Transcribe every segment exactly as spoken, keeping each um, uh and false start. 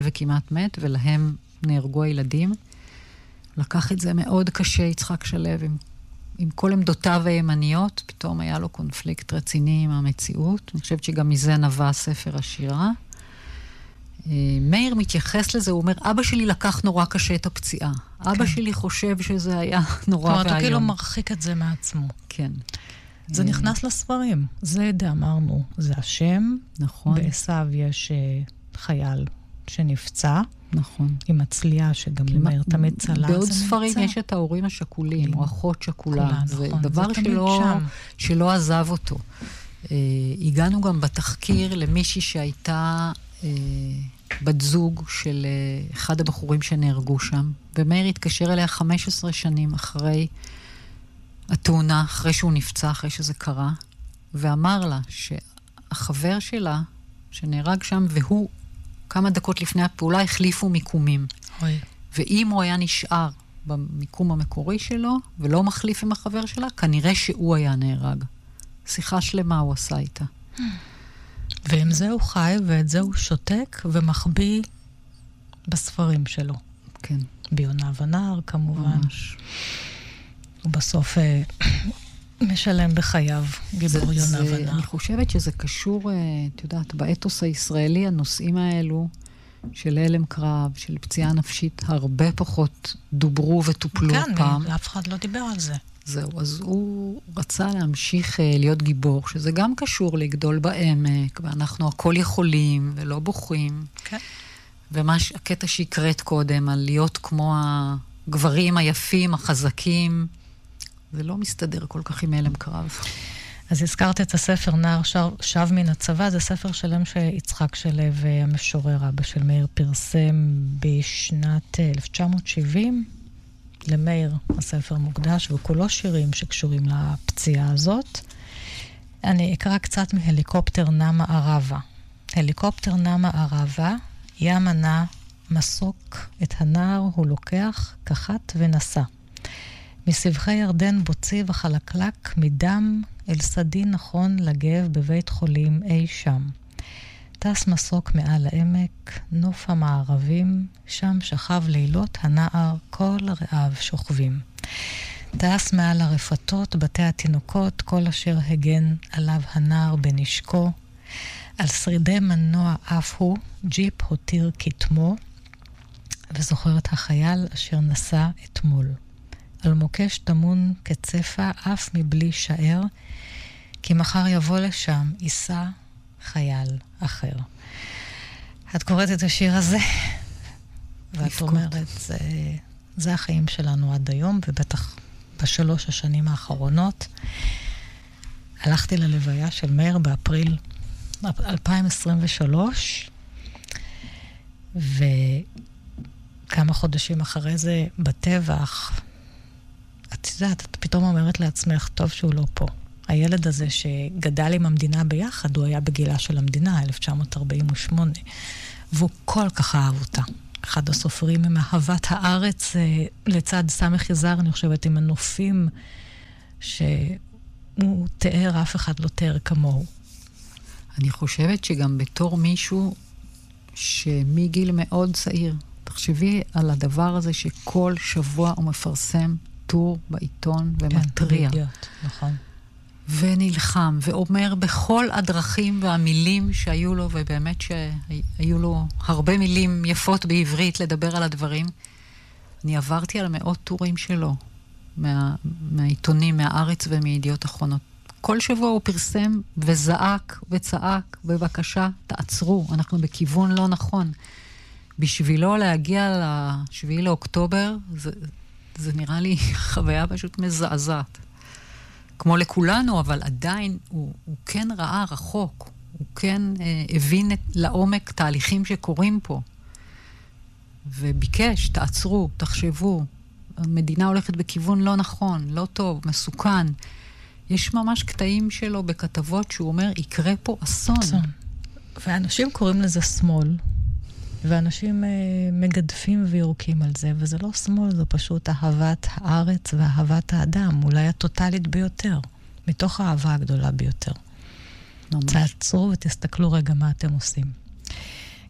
וכמעט מת, ולהם נהרגו הילדים. לקח את זה מאוד קשה, יצחק שלו, עם, עם כל עמדותיו הימניות, פתאום היה לו קונפליקט רציני עם המציאות. אני חושבת שגם מזה נבע ספר השירה. מאיר מתייחס לזה, הוא אומר, אבא שלי לקח נורא קשה את הפציעה. כן. אבא שלי חושב שזה היה נורא והיום. כלומר, אתה כאילו מרחיק את זה מעצמו. כן. זה נכנס לספרים. זה די אמרנו, זה השם. נכון. בעשיו יש חייל שנפצע. נכון. עם הצליעה שגם למאיר תמיד צלה. בעוד ספרים יש את ההורים השכולים, או אחות שכולה. זה נכון. דבר זה שלא, שם. שלא עזב אותו. הגענו גם בתחקיר למישהי שהייתה בת זוג של אחד הבחורים שנהרגו שם, ומאיר התקשר אליה חמש עשרה שנים אחרי התאונה, אחרי שהוא נפצע, אחרי שזה קרה, ואמר לה שהחבר שלה שנהרג שם, והוא כמה דקות לפני הפעולה החליפו מיקומים. אוי. ואם הוא היה נשאר במיקום המקורי שלו, ולא מחליף עם החבר שלה, כנראה שהוא היה נהרג. שיחה שלמה הוא עשה איתה. ועם זה הוא חי, ואת זה הוא שותק ומחביא בספרים שלו. כן. ביונה ונער, כמובן. ממש. ובסוף אה, משלם בחייו, גיבור יונה ונער. אני חושבת שזה קשור, את יודעת, באתוס הישראלי, הנושאים האלו של הלם קרב, של פציעה נפשית, הרבה פחות דוברו וטופלו כן, פעם. כן, אף אחד לא דיבר על זה. זהו, אז הוא רצה להמשיך להיות גיבור, שזה גם קשור לגדול בעמק, ואנחנו הכל יכולים ולא בוכים. כן. ומה הקטע שהקראת קודם, על להיות כמו הגברים היפים, החזקים, זה לא מסתדר כל כך עם הלם קרב. אז הזכרת את הספר נער שב, שב מן הצבא, זה ספר שלם שיצחק שלו המשורר אבא של מאיר פרסם בשנת אלף תשע מאות שבעים. למאיר הספר מוקדש, וכולו שירים שקשורים לפציעה הזאת. אני אקרא קצת מהליקופטר נע מערבה. הליקופטר נע מערבה, ים ענה מסוק את הנער הוא לוקח, כחת ונסע. מסבכי ירדן בוצי וחלקלק מדם אל סדין נכון לגב בבית חולים אי שם. טס מסוק מעל העמק, נוף המערבים, שם שכב לילות הנער, כל רעב שוכבים. טס מעל הרפתות, בתי התינוקות, כל אשר הגן עליו הנער בנשקו. על שרידי מנוע אף הוא, ג'יפ הותיר כתמו, וזוכר את החייל אשר נסע אתמול. על מוקש תמון כצפה אף מבלי שער, כי מחר יבוא לשם, ייסע חייל אחר. את קוראת את השיר הזה, ואת אומרת, זה, זה החיים שלנו עד היום, ובטח בשלוש השנים האחרונות. הלכתי ללוויה של מאיר באפריל אלפיים עשרים ושלוש, וכמה חודשים אחרי זה בטבח, את יודעת, את פתאום אומרת לעצמך, טוב שהוא לא פה. הילד הזה שגדל עם המדינה ביחד, הוא היה בגילה של המדינה, אלף תשע מאות ארבעים ושמונה, והוא כל כך אהב אותה. אחד הסופרים עם אהבת הארץ, לצד סמך יזהר, אני חושבת, עם הנופים שהוא תיאר, אף אחד לא תיאר כמוהו. אני חושבת שגם בתור מישהו שמגיל מאוד צעיר, תחשבי על הדבר הזה שכל שבוע הוא מפרסם טור בעיתון ומטריע. כן, נכון. ונלחם, ואומר בכל הדרכים והמילים שהיו לו, ובאמת שהיו לו הרבה מילים יפות בעברית לדבר על הדברים. אני עברתי על מאות טורים שלו, מה, מהעיתונים, מהארץ ומידיעות אחרונות. כל שבוע הוא פרסם וזעק וצעק, בבקשה, תעצרו, אנחנו בכיוון לא נכון. בשבילו להגיע לשביעי לאוקטובר, זה, זה נראה לי חוויה פשוט מזעזעת. כמו לכולנו, אבל עדיין הוא, הוא כן ראה רחוק, הוא כן אה, הבין את, לעומק תהליכים שקורים פה. וביקש, תעצרו, תחשבו, המדינה הולכת בכיוון לא נכון, לא טוב, מסוכן. יש ממש קטעים שלו בכתבות שהוא אומר, יקרה פה אסון. אסון. ואנשים קוראים לזה שמאל, ואנשים אה, מגדפים ויורקים על זה, וזה לא שמאל, זה פשוט אהבת הארץ ואהבת האדם, אולי הטוטלית ביותר, מתוך האהבה הגדולה ביותר. ממש. תעצרו ותסתכלו רגע מה אתם עושים.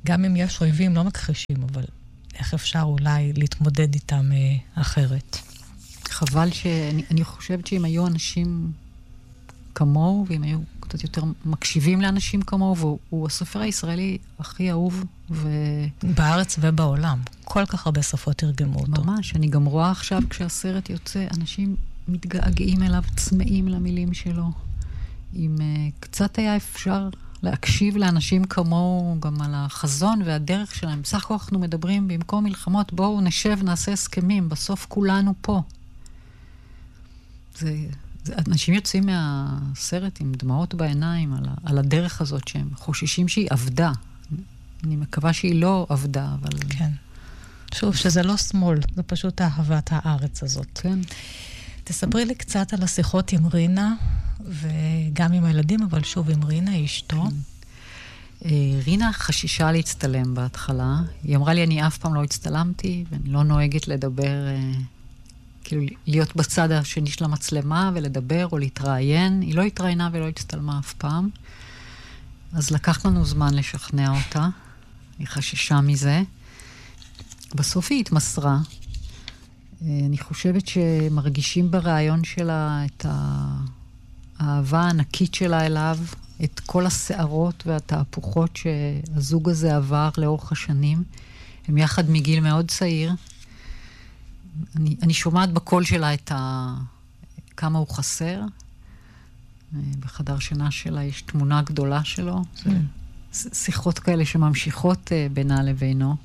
גם אם יש אויבים לא מכחישים, אבל איך אפשר אולי להתמודד איתם אה, אחרת? חבל שאני אני חושבת שאם היו אנשים כמוהו, ואם היו קצת יותר מקשיבים לאנשים כמוהו, והוא הוא הסופר הישראלי הכי אהוב. ו... בארץ ובעולם. כל כך הרבה שפות תרגמו אותו. ממש, אני גם רואה עכשיו כשהסרט יוצא, אנשים מתגעגעים אליו, צמאים למילים שלו. אם uh, קצת היה אפשר להקשיב לאנשים כמוהו, גם על החזון והדרך שלהם. בסך הכל אנחנו מדברים במקום מלחמות, בואו נשב, נעשה הסכמים, בסוף כולנו פה. זה... אנשים יוצאים מהסרט עם דמעות בעיניים על, על הדרך הזאת שהם חוששים שהיא עבדה. אני מקווה שהיא לא עבדה, אבל... כן. שוב, שזה לא שמאל, זה פשוט אהבת הארץ הזאת. כן. תספרי לי קצת על השיחות עם רינה, וגם עם הילדים, אבל שוב עם רינה, אשתו. כן. רינה חשישה להצטלם בהתחלה. היא אמרה לי, אני אף פעם לא הצטלמתי, ואני לא נוהגת לדבר... כאילו להיות בצד השני של המצלמה ולדבר או להתראיין. היא לא התראיינה ולא הצטלמה אף פעם. אז לקח לנו זמן לשכנע אותה. היא חששה מזה. בסוף היא התמסרה. אני חושבת שמרגישים ברעיון שלה את האהבה הענקית שלה אליו, את כל השערות והתהפוכות שהזוג הזה עבר לאורך השנים. הם יחד מגיל מאוד צעיר. אני, אני שומעת בקול שלה את ה... כמה הוא חסר. בחדר שינה שלה יש תמונה גדולה שלו. Mm. זה שיחות כאלה שממשיכות בינה לבינו.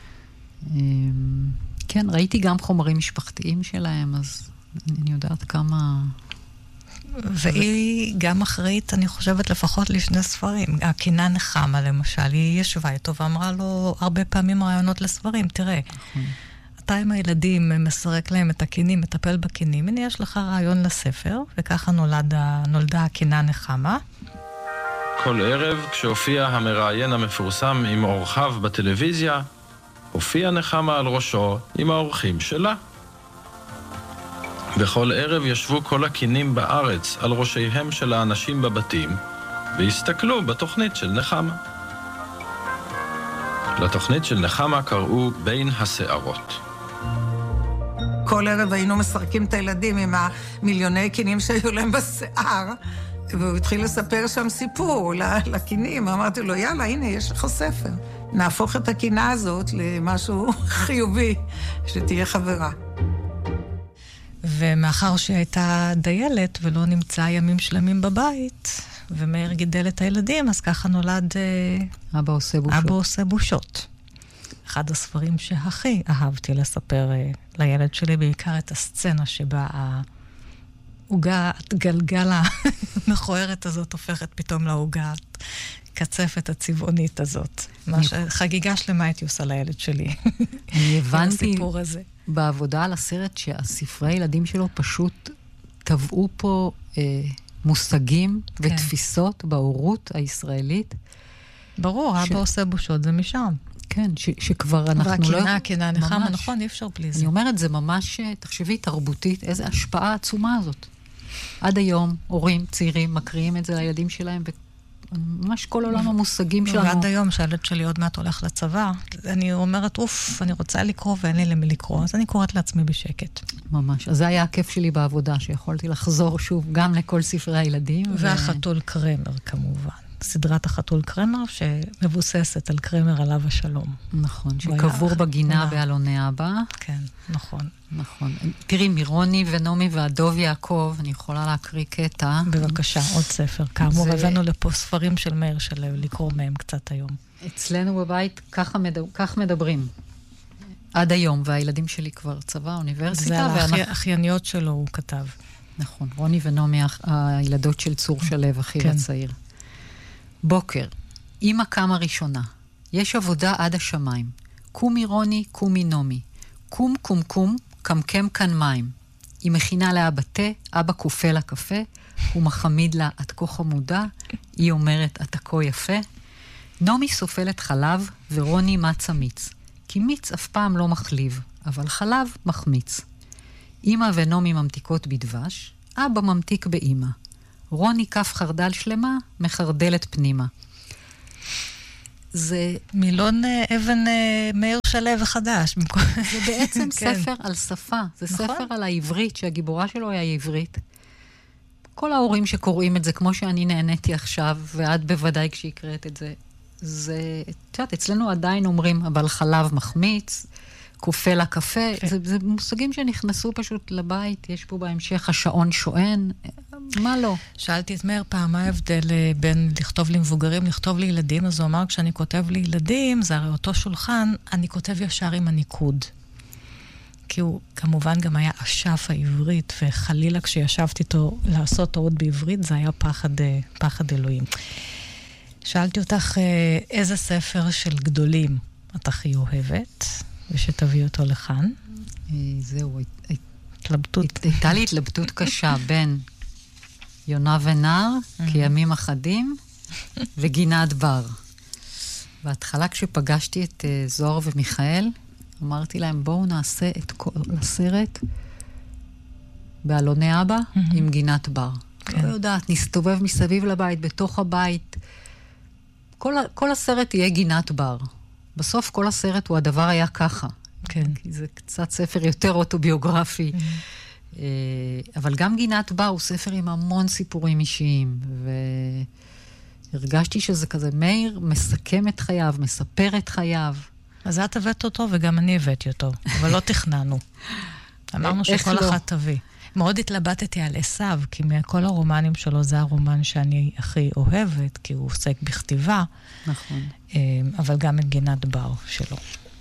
כן, ראיתי גם חומרים משפחתיים שלהם, אז אני יודעת כמה... והיא גם אחראית, אני חושבת, לפחות לשני ספרים. הקינה נחמה, למשל, היא ישבה איתו ואמרה לו הרבה פעמים רעיונות לספרים. תראה, נכון. אתה עם הילדים מסרק להם את הקינים, מטפל בקינים, הנה יש לך רעיון לספר, וככה נולד, נולדה הקינה נחמה. כל ערב, כשהופיע המראיין המפורסם עם אורחיו בטלוויזיה, הופיע נחמה על ראשו עם האורחים שלה. בכל ערב ישבו כל הקינים בארץ על ראשיהם של האנשים בבתים, והסתכלו בתוכנית של נחמה. לתוכנית של נחמה קראו בין השערות. כל ערב היינו מסרקים את הילדים עם המיליוני קינים שהיו להם בשיער, והוא התחיל לספר שם סיפור לקינים. אמרתי לו, יאללה, הנה, יש לך ספר. נהפוך את הקינה הזאת למשהו חיובי, שתהיה חברה. ומאחר שהייתה דיילת ולא נמצא ימים שלמים בבית, ומאיר גידל את הילדים, אז ככה נולד... אבא עושה בושות. אבא עושה בושות. אחד הספרים שהכי אהבתי לספר לילד שלי, בעיקר את הסצנה שבה העוגה, הגלגלה המכוערת הזאת הופכת פתאום לעוגה קצפת הצבעונית הזאת. חגיגה שלמה הייתי עושה לילד שלי. אני הבנתי בעבודה על הסרט שהספרי ילדים שלו פשוט טבעו פה אה, מושגים כן. ותפיסות בהורות הישראלית. ברור, ש... אבא עושה בושות, זה משם. כן, ש, שכבר אנחנו והקינה, לא... והקינה, הקינה, נחמה, נכון, אי אפשר בלי זה. אני אומרת, זה ממש, תחשבי, תרבותית, איזו השפעה עצומה הזאת. עד היום, הורים צעירים מקריאים את זה לילדים שלהם, וממש כל עולם המושגים שלנו. ועד היום, שהילד שלי עוד מעט הולך לצבא, אני אומרת, אוף, אני רוצה לקרוא ואין לי למי לקרוא, אז אני קוראת לעצמי בשקט. ממש. אז זה היה הכיף שלי בעבודה, שיכולתי לחזור שוב גם לכל ספרי הילדים. והחתול ו... קרמר, כמובן. סדרת החתול קרמר, שמבוססת על קרמר עליו השלום. נכון, שקבור בגינה באלוני אבא. כן, נכון. נכון. תראי, מירוני ונומי והדוב יעקב, אני יכולה להקריא קטע. בבקשה, עוד ספר. כאמור, הבאנו לפה ספרים של מאיר שלו, לקרוא מהם קצת היום. אצלנו בבית, כך, מדבר, כך מדברים. עד היום, והילדים שלי כבר צבא, אוניברסיטה. זה על ואנחנו... האחייניות שלו הוא כתב. נכון, רוני ונומי, הילדות של צור שלו, אחי כן. הצעיר. בוקר, אמא קמה ראשונה, יש עבודה עד השמיים. קומי רוני, קומי נומי. קום קום קום, קמקם כאן מים. היא מכינה לאבא תה, אבא קופה לה קפה, הוא מחמיד לה, את כה חמודה, היא אומרת, אתה כה יפה. נומי סופלת חלב, ורוני מצה מיץ. כי מיץ אף פעם לא מחליב, אבל חלב מחמיץ. אמא ונומי ממתיקות בדבש, אבא ממתיק באמא. רוני כף חרדל שלמה, מחרדלת פנימה. זה... מילון אבן מאיר שלו וחדש. זה בעצם ספר על שפה. זה ספר על העברית, שהגיבורה שלו היה עברית. כל ההורים שקוראים את זה, כמו שאני נהניתי עכשיו, ועד בוודאי כשהקראת את זה, זה... את יודעת, אצלנו עדיין אומרים, אבל חלב מחמיץ, קופה לקפה, זה, זה מושגים שנכנסו פשוט לבית, יש פה בהמשך השעון שוען, מה לא? שאלתי את מאיר פעם, מה ההבדל בין לכתוב למבוגרים, לכתוב לילדים, אז הוא אמר, כשאני כותב לילדים, זה הרי אותו שולחן, אני כותב ישר עם הניקוד. כי הוא כמובן גם היה אשף העברית, וחלילה כשישבתי איתו לעשות טעות בעברית, זה היה פחד, פחד אלוהים. שאלתי אותך, איזה ספר של גדולים את הכי אוהבת? ושתביא אותו לכאן. זהו, התלבטות. הייתה לי התלבטות קשה בין יונה ונער, כימים אחדים, וגינת בר. בהתחלה כשפגשתי את זוהר ומיכאל, אמרתי להם, בואו נעשה את כל הסרט באלוני אבא עם גינת בר. לא יודעת, נסתובב מסביב לבית, בתוך הבית. כל הסרט יהיה גינת בר. בסוף כל הסרט הוא הדבר היה ככה. כן. כי זה קצת ספר יותר אוטוביוגרפי. Mm-hmm. אבל גם גינת בר הוא ספר עם המון סיפורים אישיים. והרגשתי שזה כזה, מאיר מסכם את חייו, מספר את חייו. אז את הבאת אותו וגם אני הבאתי אותו, אבל לא תכננו. אמרנו שכל לא? אחת תביא. מאוד התלבטתי על עשיו, כי מכל הרומנים שלו זה הרומן שאני הכי אוהבת, כי הוא עוסק בכתיבה. נכון. אבל גם את גינת בר שלו.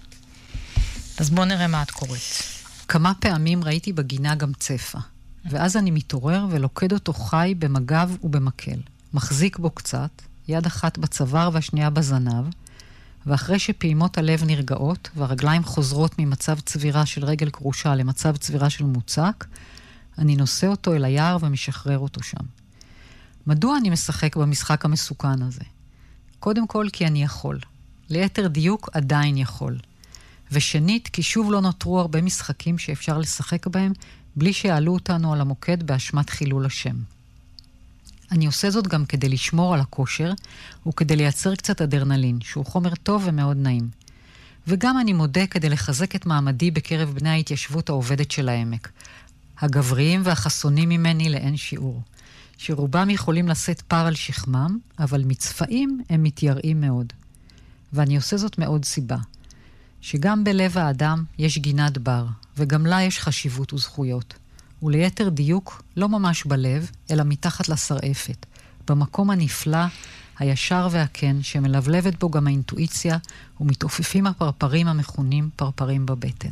אז בואו נראה מה את קוראת. כמה פעמים ראיתי בגינה גם צפה, ואז אני מתעורר ולוקד אותו חי במגב ובמקל. מחזיק בו קצת, יד אחת בצוואר והשנייה בזנב, ואחרי שפעימות הלב נרגעות, והרגליים חוזרות ממצב צבירה של רגל קרושה למצב צבירה של מוצק, אני נושא אותו אל היער ומשחרר אותו שם. מדוע אני משחק במשחק המסוכן הזה? קודם כל כי אני יכול. ליתר דיוק עדיין יכול. ושנית, כי שוב לא נותרו הרבה משחקים שאפשר לשחק בהם, בלי שיעלו אותנו על המוקד באשמת חילול השם. אני עושה זאת גם כדי לשמור על הכושר, וכדי לייצר קצת אדרנלין, שהוא חומר טוב ומאוד נעים. וגם אני מודה כדי לחזק את מעמדי בקרב בני ההתיישבות העובדת של העמק. הגבריים והחסונים ממני לאין שיעור. שרובם יכולים לשאת פר על שכמם, אבל מצפעים הם מתייראים מאוד. ואני עושה זאת מאוד סיבה. שגם בלב האדם יש גינת בר, וגם לה יש חשיבות וזכויות. וליתר דיוק, לא ממש בלב, אלא מתחת לשרעפת. במקום הנפלא, הישר והכן, שמלבלבת בו גם האינטואיציה, ומתעופפים הפרפרים המכונים פרפרים בבטן.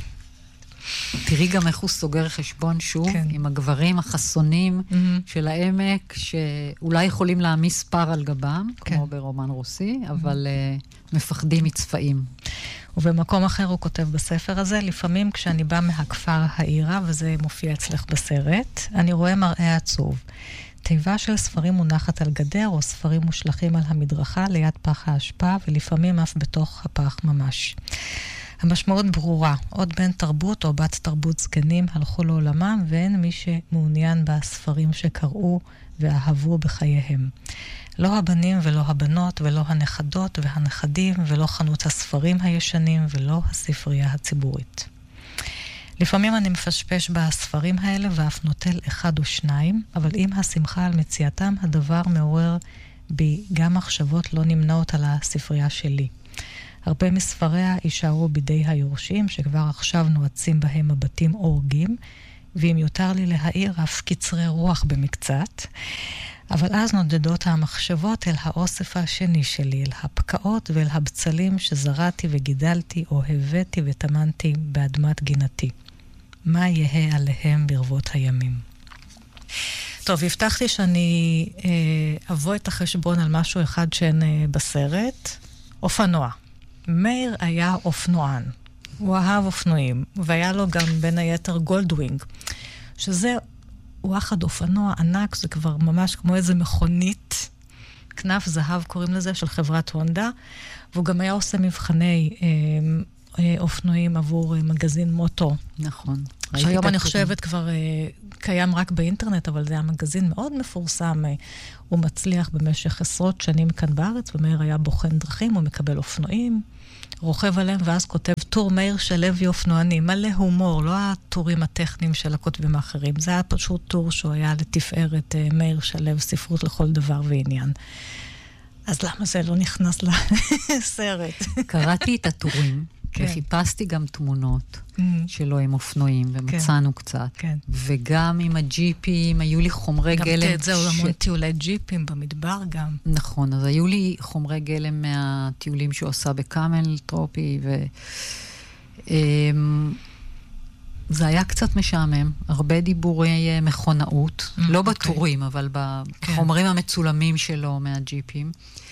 תראי גם איך הוא סוגר חשבון שוב, כן. עם הגברים החסונים mm-hmm. של העמק, שאולי יכולים להעמיס פר על גבם, כן. כמו ברומן רוסי, אבל mm-hmm. uh, מפחדים מצפעים. ובמקום אחר הוא כותב בספר הזה, לפעמים כשאני בא מהכפר העירה, וזה מופיע אצלך בסרט, אני רואה מראה עצוב. תיבה של ספרים מונחת על גדר, או ספרים מושלכים על המדרכה ליד פח האשפה, ולפעמים אף בתוך הפח ממש. המשמעות ברורה, עוד בן תרבות או בת תרבות סגנים הלכו לעולמם, ואין מי שמעוניין בספרים שקראו ואהבו בחייהם. לא הבנים ולא הבנות ולא הנכדות והנכדים ולא חנות הספרים הישנים ולא הספרייה הציבורית. לפעמים אני מפשפש בספרים האלה ואף נוטל אחד או שניים, אבל עם השמחה על מציאתם הדבר מעורר בי גם מחשבות לא נמנעות על הספרייה שלי. הרבה מספריה יישארו בידי היורשים שכבר עכשיו נועצים בהם מבטים אורגים, ואם יותר לי להעיר אף קצרי רוח במקצת, אבל אז נודדות המחשבות אל האוסף השני שלי, אל הפקעות ואל הבצלים שזרעתי וגידלתי או הבאתי ותמנתי באדמת גינתי. מה יהיה עליהם ברבות הימים? טוב, הבטחתי שאני אה, אבוא את החשבון על משהו אחד שאין אה, בסרט. אופנוע. מאיר היה אופנוען. הוא אהב אופנועים, והיה לו גם בין היתר גולדווינג, שזה וואחד אופנוע ענק, זה כבר ממש כמו איזה מכונית, כנף זהב קוראים לזה, של חברת הונדה, והוא גם היה עושה מבחני אה, אה, אופנועים עבור אה, מגזין מוטו. נכון. שהיום אני חושבת כבר קיים רק באינטרנט, אבל זה היה מגזין מאוד מפורסם. הוא מצליח במשך עשרות שנים כאן בארץ, ומאיר היה בוחן דרכים, הוא מקבל אופנועים, רוכב עליהם, ואז כותב טור מאיר שלו ואופנוענים, מלא הומור, לא הטורים הטכניים של הכותבים האחרים. זה היה פשוט טור שהוא היה לתפארת מאיר שלו, ספרות לכל דבר ועניין. אז למה זה לא נכנס לסרט? קראתי את הטורים, וחיפשתי גם תמונות שלו עם אופנועים, ומצאנו קצת. וגם עם הג'יפים, היו לי חומרי גלם. גם זהו, המון טיולי ג'יפים במדבר גם. נכון, אז היו לי חומרי גלם מהטיולים שהוא עשה בקאמל טרופי, זה היה קצת משעמם, הרבה דיבורי מכונאות, לא בטורים, אבל בחומרים המצולמים שלו מהג'יפים.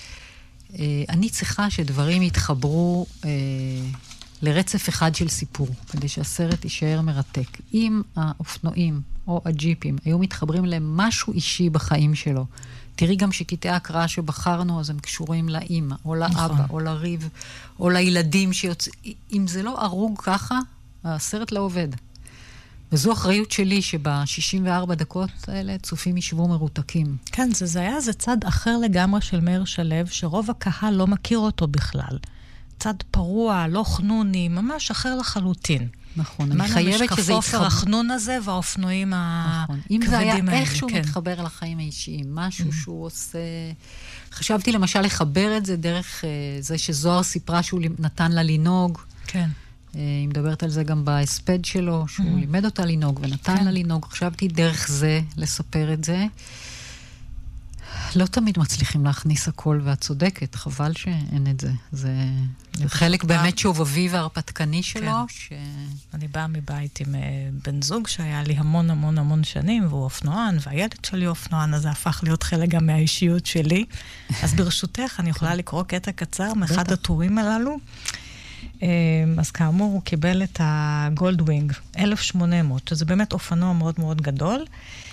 אני צריכה שדברים יתחברו לרצף אחד של סיפור, כדי שהסרט יישאר מרתק. אם האופנועים או הג'יפים היו מתחברים למשהו אישי בחיים שלו, תראי גם שקטעי ההקראה שבחרנו, אז הם קשורים לאמא, או לאבא, או לריב, או לילדים שיוצאים. אם זה לא ארוג ככה, הסרט לא עובד. וזו אחריות שלי שב-שישים וארבע דקות האלה צופים ישבו מרותקים. כן, זה, זה היה זה צד אחר לגמרי של מאיר שלו, שרוב הקהל לא מכיר אותו בכלל. צד פרוע, לא חנוני, ממש אחר לחלוטין. נכון, אני חייבת שזה יתחבר. החנון הזה והאופנועים נכון. הכבדים האלה. אם זה היה איכשהו כן. מתחבר לחיים האישיים, משהו mm. שהוא עושה... חשבתי למשל לחבר את זה דרך זה שזוהר סיפרה שהוא נתן לה לנהוג. כן. היא מדברת על זה גם בהספד שלו, שהוא mm-hmm. לימד אותה לנהוג ונתן כן. לה לנהוג. חשבתי דרך זה לספר את זה. לא תמיד מצליחים להכניס הכל, ואת צודקת, חבל שאין את זה. זה חלק באמת שובבי והרפתקני שלו. כן. ש... אני באה מבית עם בן זוג שהיה לי המון המון המון שנים, והוא אופנוען, והילד שלי אופנוען, אז זה הפך להיות חלק גם מהאישיות שלי. אז ברשותך, אני יכולה לקרוא קטע קצר מאחד הטורים הללו. אז כאמור, הוא קיבל את הגולדווינג, אלף ושמונה מאות, שזה באמת אופנוע מאוד מאוד גדול,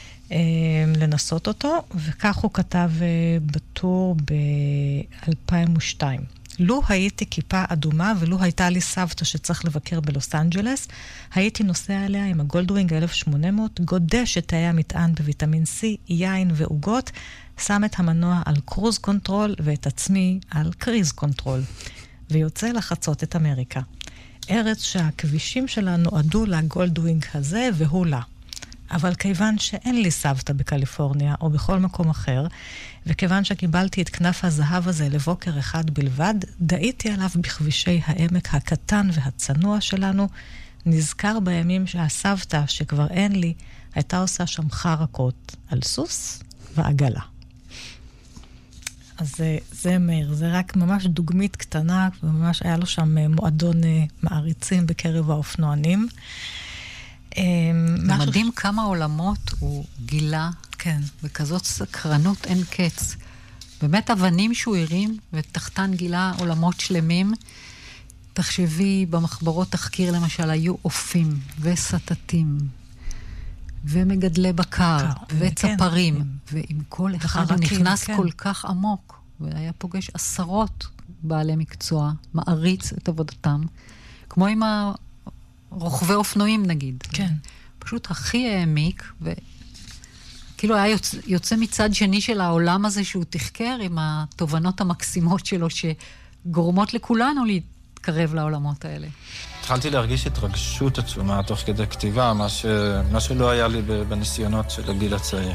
לנסות אותו, וכך הוא כתב בטור ב-אלפיים ושתיים. לו הייתי כיפה אדומה, ולו הייתה לי סבתא שצריך לבקר בלוס אנג'לס, הייתי נוסע עליה עם הגולדווינג אלף ושמונה מאות, גודש את תאי המטען בוויטמין C, יין ועוגות, שם את המנוע על קרוז קונטרול, ואת עצמי על קריז קונטרול. ויוצא לחצות את אמריקה. ארץ שהכבישים שלה נועדו לגולדווינג הזה והוא לה. אבל כיוון שאין לי סבתא בקליפורניה או בכל מקום אחר, וכיוון שקיבלתי את כנף הזהב הזה לבוקר אחד בלבד, דאיתי עליו בכבישי העמק הקטן והצנוע שלנו, נזכר בימים שהסבתא שכבר אין לי, הייתה עושה שם חרקות על סוס ועגלה. אז זה, זה מאיר, זה רק ממש דוגמית קטנה, וממש היה לו שם מועדון מעריצים בקרב האופנוענים. זה משהו... מדהים כמה עולמות הוא גילה, כן. וכזאת סקרנות אין קץ. באמת אבנים שהוא הרים, ותחתן גילה עולמות שלמים. תחשבי, במחברות תחקיר למשל, היו אופים וסטטים, ומגדלי בקר, וצפרים, כן. ועם כל אחד הוא נכנס כן. כל כך עמוק, והיה פוגש עשרות בעלי מקצוע, מעריץ את עבודתם, כמו עם הרוכבי אופנועים נגיד. כן. פשוט הכי העמיק, וכאילו היה יוצא, יוצא מצד שני של העולם הזה שהוא תחקר, עם התובנות המקסימות שלו, שגורמות לכולנו להתקרב לעולמות האלה. התחלתי להרגיש התרגשות עצומה תוך כדי כתיבה, מה, ש... מה שלא היה לי בניסיונות של הגיל הצעיר.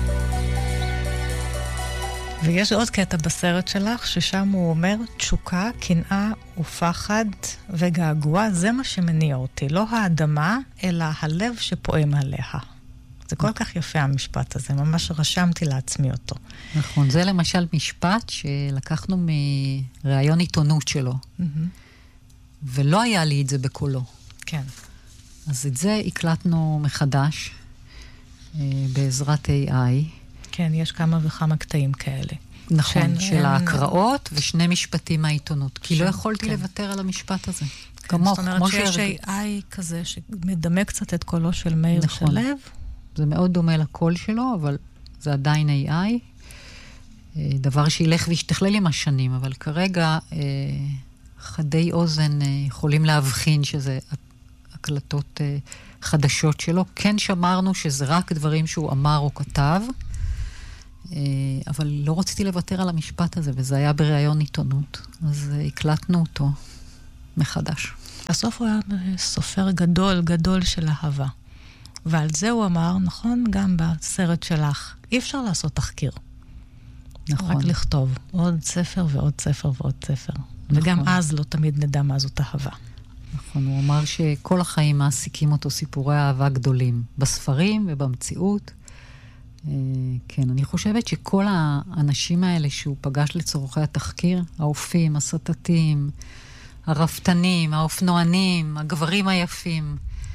ויש עוד קטע בסרט שלך, ששם הוא אומר, תשוקה, קנאה ופחד וגעגוע, זה מה שמניע אותי. לא האדמה, אלא הלב שפועם עליה. זה כל כך יפה המשפט הזה, ממש רשמתי לעצמי אותו. נכון, זה למשל משפט שלקחנו מראיון עיתונות שלו. ולא היה לי את זה בקולו. כן. אז את זה הקלטנו מחדש, בעזרת איי איי. כן, יש כמה וכמה קטעים כאלה. נכון, של ההקראות ושני משפטים מהעיתונות. כי לא יכולתי לוותר על המשפט הזה. כמוך, זאת אומרת שיש איי איי כזה שמדמה קצת את קולו של מאיר שלו. זה מאוד דומה לקול שלו, אבל זה עדיין איי איי. דבר שילך וישתכלל עם השנים, אבל כרגע... חדי אוזן יכולים להבחין שזה הקלטות uh, חדשות שלו. כן שמרנו שזה רק דברים שהוא אמר או כתב, uh, אבל לא רציתי לוותר על המשפט הזה, וזה היה בראיון עיתונות. אז uh, הקלטנו אותו מחדש. בסוף הוא היה סופר גדול, גדול של אהבה. ועל זה הוא אמר, נכון, גם בסרט שלך, אי אפשר לעשות תחקיר. נכון. רק לכתוב עוד ספר ועוד ספר ועוד ספר. נכון. וגם אז לא תמיד נדע מה זאת אהבה. נכון, הוא אמר שכל החיים מעסיקים אותו סיפורי אהבה גדולים, בספרים ובמציאות. כן, אני חושבת שכל האנשים האלה שהוא פגש לצורכי התחקיר, האופים, הסטטים, הרפתנים, האופנוענים, הגברים היפים,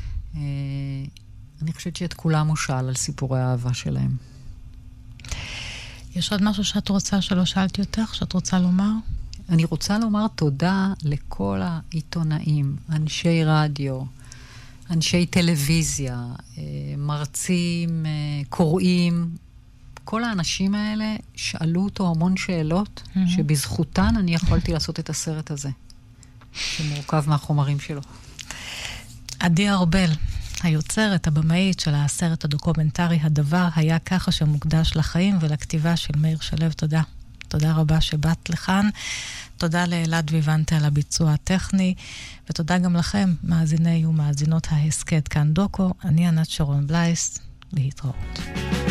אני חושבת שאת כולם הוא שאל על סיפורי האהבה שלהם. יש עוד משהו שאת רוצה שלא שאלתי אותך, שאת רוצה לומר? אני רוצה לומר תודה לכל העיתונאים, אנשי רדיו, אנשי טלוויזיה, מרצים, קוראים. כל האנשים האלה שאלו אותו המון שאלות, mm-hmm. שבזכותן אני יכולתי לעשות את הסרט הזה, שמורכב מהחומרים שלו. עדי ארבל, היוצרת, הבמאית של הסרט הדוקומנטרי הדבר היה ככה, שמוקדש לחיים ולכתיבה של מאיר שלו. תודה. תודה רבה שבאת לכאן. תודה לאלעד ויוונטה על הביצוע הטכני, ותודה גם לכם, מאזיני ומאזינות ההסקט כאן דוקו. אני ענת שרון בלייס, להתראות.